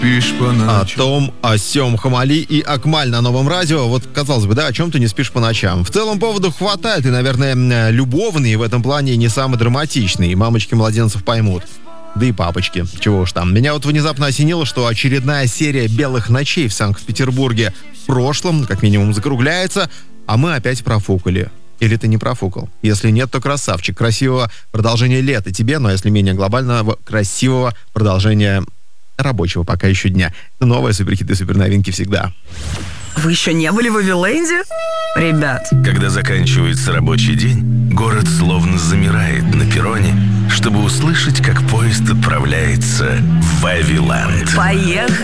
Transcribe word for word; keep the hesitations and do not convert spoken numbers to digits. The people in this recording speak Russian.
спишь по О ночам. том, о сём, Хамали и Акмаль на Новом радио. Вот, казалось бы, да, о чем ты не спишь по ночам. В целом поводов хватает, и, наверное, любовные в этом плане не самый драматичный. И мамочки младенцев поймут. Да и папочки, чего уж там. Меня вот внезапно осенило, что очередная серия «Белых ночей» в Санкт-Петербурге в прошлом, как минимум, закругляется, а мы опять профукали. Или ты не профукал? Если нет, то красавчик. Красивого продолжения лета тебе, но если менее глобального, красивого продолжения рабочего пока еще дня. Новые суперхиты, суперновинки всегда. Вы еще не были в Эвиленде? Ребят, Когда заканчивается рабочий день, город словно замирает на перроне, чтобы услышать, как поезд отправляется в Вавиланд. поехали!